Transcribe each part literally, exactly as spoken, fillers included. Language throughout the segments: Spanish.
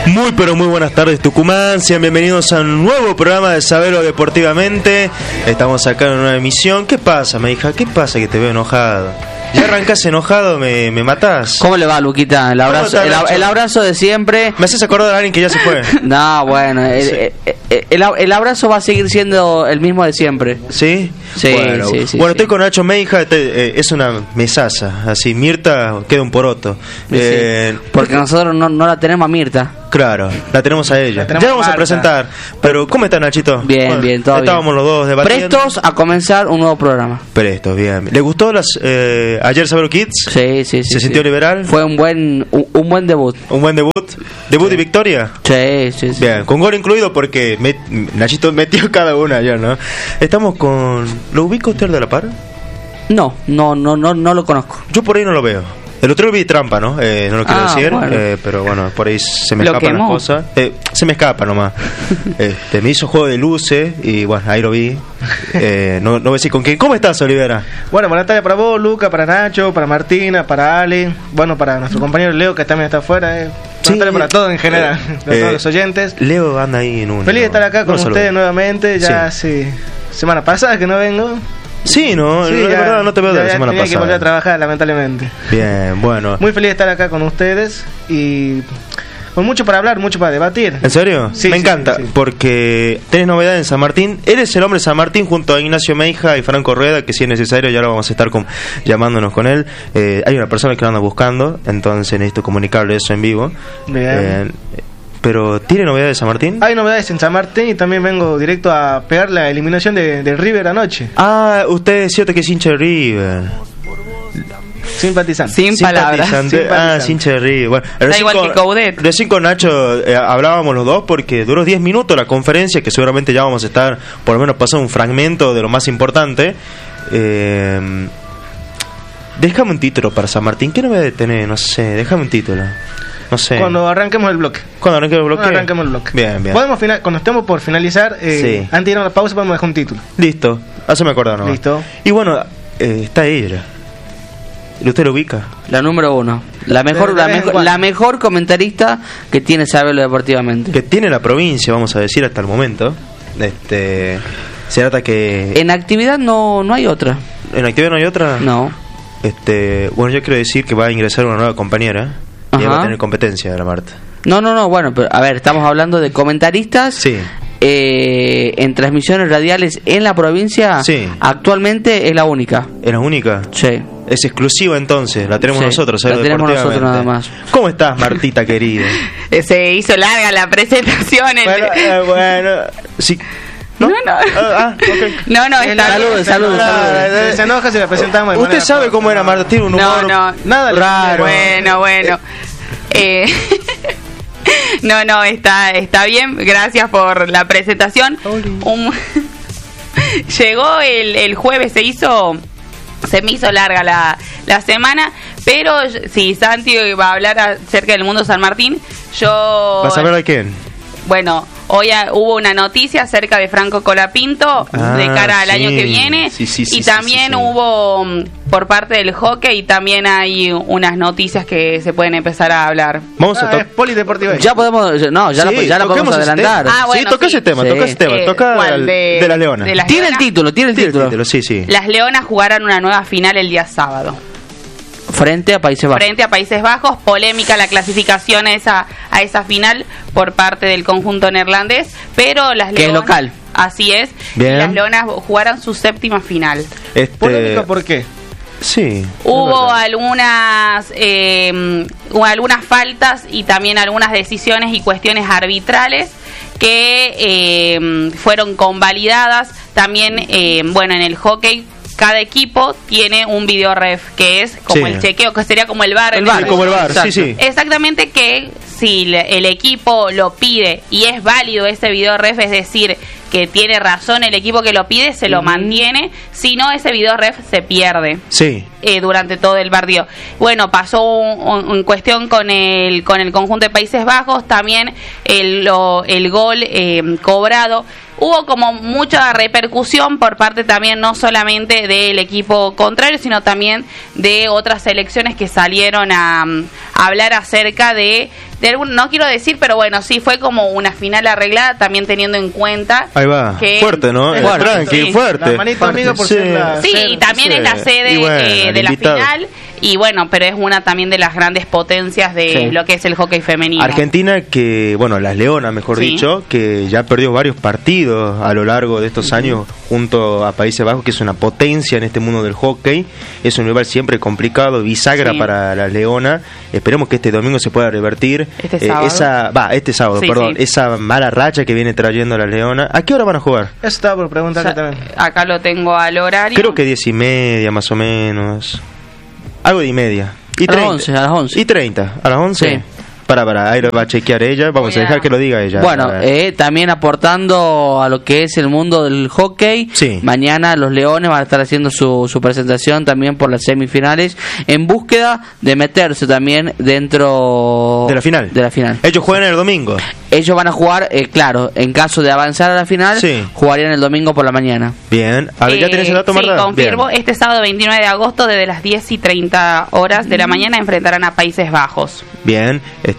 Muy pero muy buenas tardes Tucumán, sean bienvenidos a un nuevo programa de Saberlo Deportivamente. Estamos acá en una emisión. ¿Qué pasa, mi hija? ¿Qué pasa que te veo enojado? Ya arrancás enojado, me, me matás. ¿Cómo le va, Luquita? El abrazo, el, el abrazo de siempre. Me haces acordar a alguien que ya se fue. No, bueno, el, Sí. el, el, el abrazo va a seguir siendo el mismo de siempre. ¿Sí? Sí, bueno, sí, sí, bueno sí. estoy con Nacho Meija, este, eh, es una mesaza. Así, Mirta queda un poroto. Sí, Eh, porque nosotros no, no la tenemos a Mirta. Claro, la tenemos a ella. tenemos Ya la vamos Marta. a presentar. Pero, ¿cómo está Nachito? Bien, Bueno, bien, todo Estábamos bien. los dos debatiendo. Prestos a comenzar un nuevo programa. Prestos, bien. ¿Le gustó las eh, ayer Saberlo Kids? Sí, sí, sí. ¿Se sí. sintió liberal? Fue un buen un, un buen debut. ¿Un buen debut? ¿Debut y victoria? Sí, sí, sí. Bien, con gol incluido porque me- Nachito metió cada una ayer, ¿no? Estamos con... ¿Lo ubica usted el de la par? No, no, no, no, no lo conozco. Yo por ahí no lo veo. El otro día vi trampa, ¿no? Eh, no lo quiero Ah, decir, bueno. eh, pero bueno, por ahí se me Lo escapan quemó. las cosas. Eh, se me escapa nomás. este, me hizo juego de luces y bueno, ahí lo vi. Eh, no, no voy a decir con quién. ¿Cómo estás, Olivera? Bueno, buenas tardes para vos, Luca, para Nacho, para Martina, para Ale, bueno, para nuestro compañero Leo, que también está afuera. Eh. Buenas Sí, tardes para eh, todos en general, para eh, todos los oyentes. Leo anda ahí en un... Feliz de estar acá con no, ustedes saludo. nuevamente, ya hace semana pasada que no vengo. Sí, no, Sí, la ya- verdad no te veo de ya- la ya semana tenía que volver a pasada. trabajar, lamentablemente. Bien, bueno. Muy feliz de estar acá con ustedes y con mucho para hablar, mucho para debatir. ¿En serio? Sí, Me sí, encanta, sí, sí. porque tenés novedades en San Martín. Eres el hombre de San Martín junto a Ignacio Meija y Franco Rueda, que si es necesario ya ahora vamos a estar con, llamándonos con él. Eh, hay una persona que lo anda buscando, entonces necesito comunicarle eso en vivo. Bien. Eh, pero, ¿tiene novedades de San Martín? Hay novedades en San Martín y también vengo directo a pegar la eliminación de, de River anoche. Ah, usted es cierto que es hincha de River. Simpatizante. Sin palabras. Simpatizante. Simpatizante. Ah, es hincha de River. Bueno, recién igual con- que Coudet. Recién con Nacho eh, hablábamos los dos porque duró diez minutos la conferencia, que seguramente ya vamos a estar, por lo menos pasando un fragmento de lo más importante. Eh, déjame un título para San Martín. ¿Qué no me debe tener? No sé, déjame un título. No sé. Cuando arranquemos el bloque. ¿Cuándo arranquemos el bloque? Cuando arranquemos el bloque. Bien, bien. Podemos final, cuando estemos por finalizar, eh, Sí. antes de ir a la pausa, podemos dejar un título. Listo. Hazme acordar, ¿no? Listo. Y bueno, eh, está ella. ¿Y usted lo ubica? La número uno. La mejor, De- de la, vez en mejor cuando. la mejor comentarista que tiene Saberlo Deportivamente. Que tiene la provincia, vamos a decir, hasta el momento. Este... Se trata que... En actividad no, no hay otra. ¿En actividad no hay otra? No. Este, bueno, yo quiero decir que va a ingresar una nueva compañera y Ajá. va a tener competencia de la Marta. No, no, no, bueno, pero a ver, estamos hablando de comentaristas Sí. eh, en transmisiones radiales en la provincia. Sí. Actualmente es la única. ¿Es la única? Sí. Es exclusiva entonces, la tenemos Sí, nosotros. la ¿sabes? tenemos nosotros Deportivamente. nada más. ¿Cómo estás, Martita querida? Se hizo larga la presentación. el- bueno, eh, bueno, sí. No, no. Ah, ah, ok. No, no, está Saludos, bien. saludos, Ah, saludos. Se, se enoja si la presentamos. de Usted manera sabe corta. cómo era Marta, tiene un No, humor no. Nada le- raro. Bueno, bueno. Eh, no, no, está, está bien. Gracias por la presentación. Un- Llegó el, el jueves, se hizo... Se me hizo larga la, la semana, pero si Santi va a hablar acerca del mundo San Martín, yo... ¿Vas a ver a quién? Bueno, hoy ha- hubo una noticia acerca de Franco Colapinto Ah, de cara al sí. año que viene. Sí, sí, sí, y sí, también sí, sí. hubo mm, por parte del hockey, también hay unas noticias que se pueden empezar a hablar. Vamos a Ah, es tocar. polideportiva. Ya podemos, no, ya Sí, la, ya la podemos toquemos ese adelantar. tema. Ah, bueno, sí, toca sí. ese tema, Sí. toca ese tema. Eh, toca ¿cuál? al- De- de, la Leona. de las Tiene el Leonas. título, tiene el Tiene el título. título, sí, sí. Las Leonas jugaron una nueva final el día sábado. Frente a Países Bajos. Frente a Países Bajos, polémica la clasificación a esa, a esa final por parte del conjunto neerlandés, pero las Que es Leonas... local. Así es. Bien. Y las Leonas jugaron su séptima final. Este, ¿Polémica por qué? Sí. Hubo es verdad. algunas eh, hubo algunas faltas y también algunas decisiones y cuestiones arbitrales que eh, fueron convalidadas. También, eh, bueno, en el hockey cada equipo tiene un video ref, que es como Sí. el chequeo, que sería como el VAR. El en VAR, el como el VAR, Exacto. sí, sí. Exactamente, que si le- el equipo lo pide y es válido ese video ref, es decir, que tiene razón el equipo que lo pide, se lo Ujú. mantiene. Si no, ese video ref se pierde Sí. eh, durante todo el partido. Bueno, pasó un, un- un cuestión con el con el conjunto de Países Bajos, también el, lo- el gol eh, cobrado hubo como mucha repercusión por parte también no solamente del equipo contrario, sino también de otras selecciones que salieron a, a hablar acerca de, de algún, no quiero decir, pero bueno, sí, fue como una final arreglada, también teniendo en cuenta ahí va, que fuerte, ¿no? Es Fuerte, fuerte, tranqui, sí. fuerte. La manito Fuerte, amiga por sí. ser la- Sí, ser- y también sí. es la sede Y bueno, eh, el de la invitado. final. Y bueno, pero es una también de las grandes potencias de Sí. lo que es el hockey femenino. Argentina que, bueno, las Leonas, mejor Sí. dicho, que ya perdió varios partidos a lo largo de estos años junto a Países Bajos, que es una potencia en este mundo del hockey. Es un rival siempre complicado, bisagra Sí. para las Leonas. Esperemos que este domingo se pueda revertir. Este eh, sábado. esa, va, este sábado, Sí, perdón. sí. Esa mala racha que viene trayendo las Leonas. ¿A qué hora van a jugar? Eso estaba por preguntarte Ya, también. acá lo tengo al horario. Creo que diez y media, más o menos. Algo de y media. Y A las treinta. once, a las once. Y treinta, a las once. Sí. Para, para, ahí lo va a chequear ella. Vamos Voy a dejar a- que lo diga ella. Bueno, Para- eh, también aportando a lo que es el mundo del hockey. Sí. Mañana los Leones van a estar haciendo su, su presentación también por las semifinales en búsqueda de meterse también dentro de la final. De la final. Ellos juegan el domingo. Ellos van a jugar, eh, claro, en caso de avanzar a la final, Sí. jugarían el domingo por la mañana. Bien. A ver, ¿ya Eh, tenés el dato, sí, Marta? confirmo. Bien. Este sábado veintinueve de agosto, desde las diez y treinta horas de la mañana, enfrentarán a Países Bajos. Bien.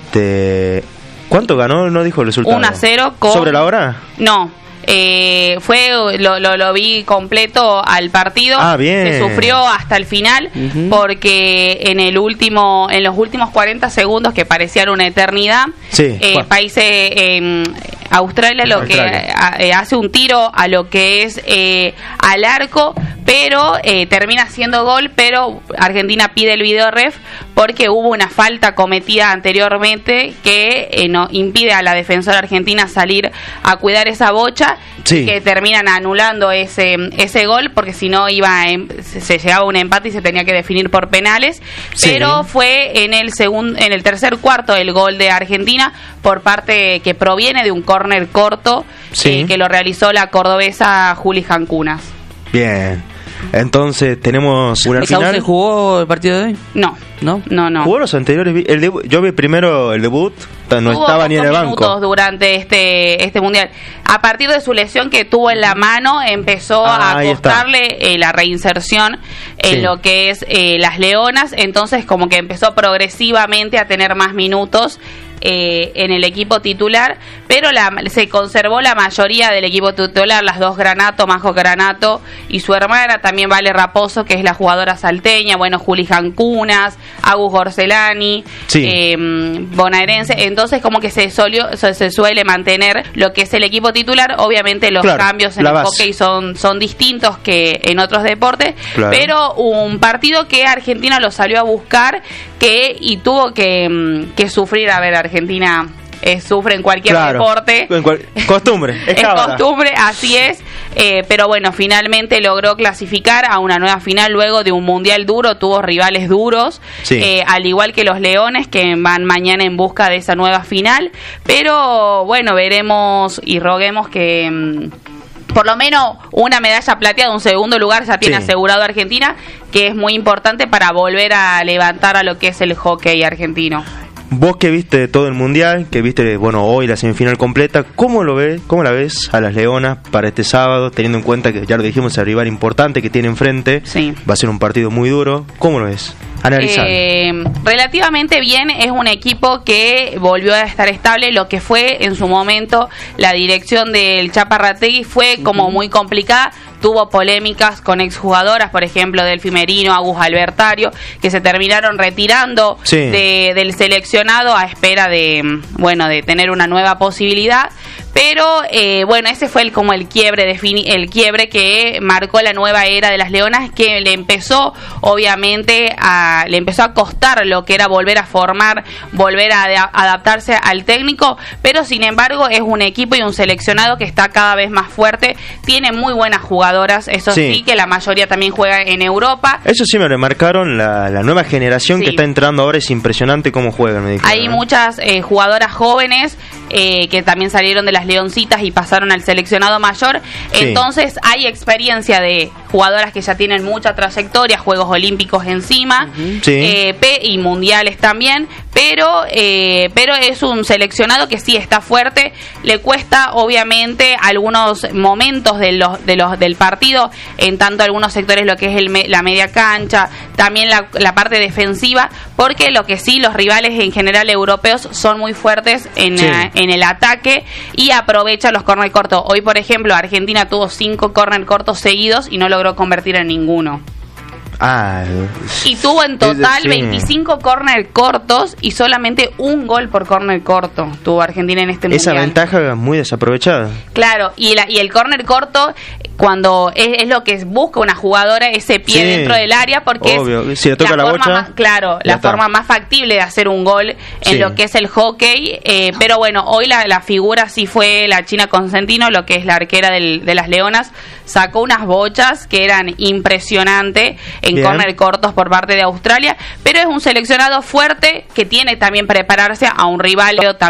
Este. ¿Cuánto ganó? No dijo el resultado. uno a cero con... ¿Sobre la hora? No. Eh, fue lo, lo, lo vi completo al partido. Ah, bien. Se sufrió hasta el final Ujú. porque en el último en los últimos cuarenta segundos, que parecían una eternidad, Sí. eh, Bueno. países eh, Australia lo Australia. que a- eh, hace un tiro a lo que es eh, al arco, pero eh, termina siendo gol, pero Argentina pide el video ref porque hubo una falta cometida anteriormente que eh, no impide a la defensora argentina salir a cuidar esa bocha, Sí. que terminan anulando ese ese gol porque si no iba en- se, se llegaba a un empate y se tenía que definir por penales. Sí. Pero fue en el segundo en el tercer cuarto el gol de Argentina por parte que proviene de un córner corto, Sí. eh, que lo realizó la cordobesa Juli Jancunas. Bien. Entonces tenemos una ¿Esa final. se jugó el partido de hoy? No, ¿No? no, no. ¿Jugó los anteriores? Vi- El debu- yo vi primero el debut. ta- No Tuvo estaba ni en el pocos minutos banco. durante este este mundial. A partir de su lesión que tuvo en la mano, empezó Ah, a ahí está. costarle eh, la reinserción en Sí. lo que es eh, las Leonas. Entonces, como que empezó progresivamente a tener más minutos eh, en el equipo titular, pero la, se conservó la mayoría del equipo titular, las dos Granato, Majo Granato y su hermana, también Vale Raposo, que es la jugadora salteña, bueno, Juli Jancunas, Agus Gorcelani, Sí. eh, bonaerense. Entonces, como que se, solió, se, se suele mantener lo que es el equipo titular. Obviamente los Claro, cambios en la el base. hockey son, son distintos que en otros deportes, Claro. pero un partido que Argentina lo salió a buscar que y tuvo que, mm, que sufrir. A ver, Argentina eh, sufre en cualquier Claro. deporte. En cual- costumbre. Es cábala. costumbre, así es, eh, pero bueno, finalmente logró clasificar a una nueva final luego de un mundial duro, tuvo rivales duros, Sí. eh, al igual que los Leones, que van mañana en busca de esa nueva final, pero bueno, veremos y roguemos que... mm, por lo menos una medalla plateada, un segundo lugar ya tiene Sí. asegurado Argentina, que es muy importante para volver a levantar a lo que es el hockey argentino. Vos que viste todo el mundial, que viste, bueno, hoy la semifinal completa, ¿cómo lo ves? ¿Cómo la ves a las Leonas para este sábado, teniendo en cuenta que ya lo dijimos, el rival importante que tiene enfrente? Sí. Va a ser un partido muy duro. ¿Cómo lo ves? Analizando. Eh, relativamente bien, es un equipo que volvió a estar estable. Lo que fue en su momento la dirección del Chaparrategui fue como muy complicada. Tuvo polémicas con exjugadoras, por ejemplo, Delfi Merino, Agus Albertario, que se terminaron retirando Sí. de, del seleccionado a espera de, bueno, de tener una nueva posibilidad. Pero eh, bueno, ese fue el, como el quiebre defini- el quiebre que marcó la nueva era de las Leonas, que le empezó obviamente a le empezó a costar lo que era volver a formar, volver a ada- adaptarse al técnico, pero sin embargo es un equipo y un seleccionado que está cada vez más fuerte, tiene muy buenas jugadoras, eso sí, Sí. que la mayoría también juega en Europa. Eso sí me remarcaron, la, la nueva generación Sí. que está entrando ahora es impresionante cómo juegan, me dijeron, Hay ¿eh? muchas eh, jugadoras jóvenes eh, que también salieron de las Leoncitas y pasaron al seleccionado mayor. Sí. Entonces hay experiencia de jugadoras que ya tienen mucha trayectoria, Juegos Olímpicos encima, uh-huh. sí. eh, y mundiales también, pero eh, pero es un seleccionado que sí está fuerte. Le cuesta obviamente algunos momentos de los de los del partido, en tanto algunos sectores, lo que es el me, la media cancha, también la, la parte defensiva, porque lo que sí, los rivales en general europeos son muy fuertes en, sí. eh, en el ataque y aprovechan los córner cortos. Hoy, por ejemplo, Argentina tuvo cinco córner cortos seguidos y no logró convertir en ninguno. Ah, y tuvo en total sí. veinticinco córner cortos y solamente un gol por córner corto tuvo Argentina en este mundial. Esa ventaja muy desaprovechada. Claro, y, la, y el córner corto, cuando es, es lo que busca una jugadora, ese pie sí, dentro del área, porque obvio. es si le toca la, la forma bocha, más, claro, la está. forma más factible de hacer un gol en sí. lo que es el hockey. Eh, pero bueno, hoy la, la figura sí fue la China Consentino, lo que es la arquera del, de las Leonas. Sacó unas bochas que eran impresionantes en córner cortos por parte de Australia, pero es un seleccionado fuerte que tiene también prepararse a un rival también